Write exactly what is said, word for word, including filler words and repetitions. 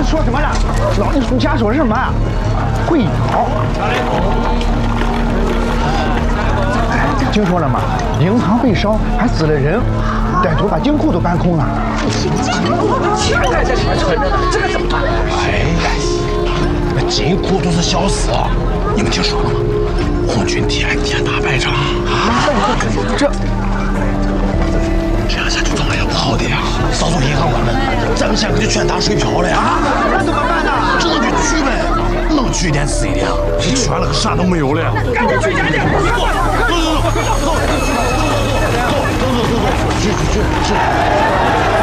说什么了？老你属下说什么？会跑。听说了吗？银行被烧，还死了人，歹徒把金库都搬空了。 钱在这里面存着呢，这个怎么办？ 哎，那金库都是小事啊！你们听说了吗？红军天天打败仗啊！ 这这样下去状态也不好的呀！到时候银行关门，咱们钱可就全打水漂了呀！ 那怎么办呢？ 只能去取呗，能取一点是一点，是全了可啥都没有了。 赶紧去，赶紧！走走走走走走走走走走走走走走，去去去去！